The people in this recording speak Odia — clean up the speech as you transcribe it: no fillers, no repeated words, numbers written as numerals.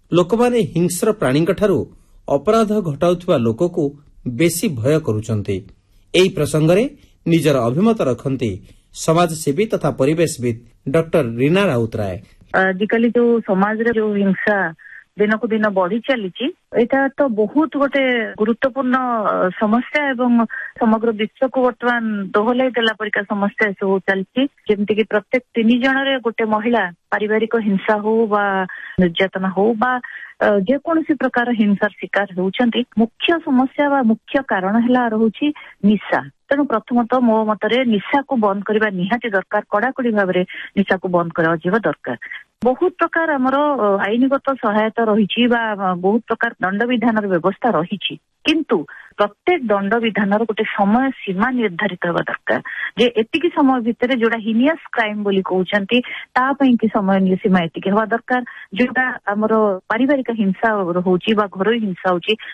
ଲୋକମାନେ ହିଂସ୍ର ପ୍ରାଣୀଙ୍କଠାରୁ ଅପରାଧ ଘଟାଉଥିବା ଲୋକକୁ ବେଶୀ ଭୟ କରୁଛନ୍ତି। ଏହି ପ୍ରସଙ୍ଗରେ ନିଜର ଅଭିମତ ରଖନ୍ତି ସମାଜସେବୀ ତଥା ପରିବେଶବିତ୍ ଡକ୍ଟର ରୀନା ରାଉତରାୟ। ଆଜିକାଲି ଯୋଉ ସମାଜରେ ଯୋଉ ହିଂସା ଦିନକୁ ଦିନ ବଢି ଚାଲିଛି, ଏଇଟା ତ ବହୁତ ଗୋଟେ ଗୁରୁତ୍ୱପୂର୍ଣ୍ଣ ସମସ୍ୟା ଏବଂ ସମଗ୍ର ବିଶ୍ୱକୁ ବର୍ତ୍ତମାନ ଦୋହଲାଇ ଦେଲା ପରିକା ସମସ୍ୟା ଏସବୁ ଚାଲିଛି। ଯେମିତିକି ପ୍ରତ୍ୟେକ 3 ଜଣରେ ଗୋଟେ ମହିଳା ପାରିବାରିକ ହିଂସା ହଉ ବା ନିର୍ଯାତନା ହଉ ବା ଯେକୌଣସି ପ୍ରକାର ହିଂସାର ଶିକାର ହେଉଛନ୍ତି। ମୁଖ୍ୟ ସମସ୍ୟା ବା ମୁଖ୍ୟ କାରଣ ହେଲା ରହୁଛି ନିଶା। ତେଣୁ ପ୍ରଥମତଃ ମୋ ମତରେ ନିଶାକୁ ବନ୍ଦ କରିବା ନିହାତି ଦରକାର। କଡାକଡି ଭାବରେ ନିଶାକୁ ବନ୍ଦ କରାଯିବା ଦରକାର। ବହୁତ ପ୍ରକାର ଆମର ଆଇନଗତ ସହାୟତା ରହିଛି ବା ବହୁତ ପ୍ରକାର ଦଣ୍ଡବିଧାନର ବ୍ୟବସ୍ଥା ରହିଛି, କିନ୍ତୁ ପ୍ରତ୍ୟେକ ଦଣ୍ଡବିଧାନର ଗୋଟେ ସମୟ ସୀମା ନିର୍ଦ୍ଧାରିତ ହେବା ଦରକାର ଯେ ଏତିକି ସମୟ ଭିତରେ ଯୋଉଟା ହିନିୟସ୍ କ୍ରାଇମ ବୋଲି କହୁଛନ୍ତି ତା ପାଇଁ କି ସମୟ ସୀମା ଏତିକି ହେବା ଦରକାର। ଯୋଉଟା ଆମର ପାରିବାରିକ ହିଂସା ହଉଛି ବା ଘରୋଇ ହିଂସା ହଉଛି